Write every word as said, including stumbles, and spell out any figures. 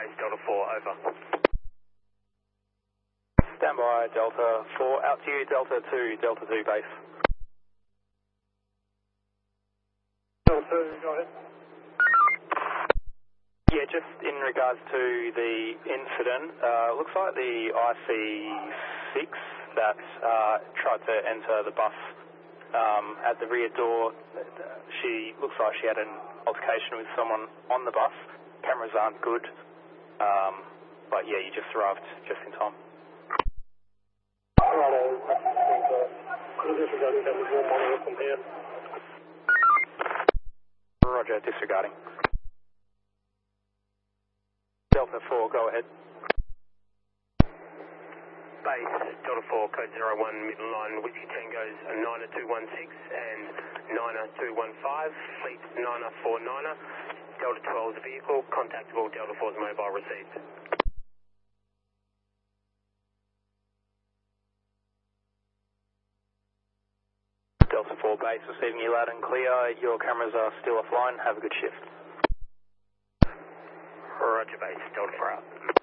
base, Delta four, over. Stand by, Delta four, out to you, Delta two, Delta two base. Delta two, go ahead. Yeah, just in regards to the incident, uh, looks like the I C six that uh, tried to enter the bus um, at the rear door, she looks like she had an altercation with someone on the bus. Cameras aren't good, um, but yeah, you just arrived just in time. Righto, disregarding that was your monitor from here. Roger, disregarding. Delta four, go ahead. Base, Delta four, code zero one, midline, Whiskey Tango's niner two one six and niner two one five, fleet niner four niner, Delta twelve's vehicle, contactable, Delta four's mobile received. Delta four base, receiving you loud and clear. Your cameras are still offline. Have a good shift. Roger base, Delta four out.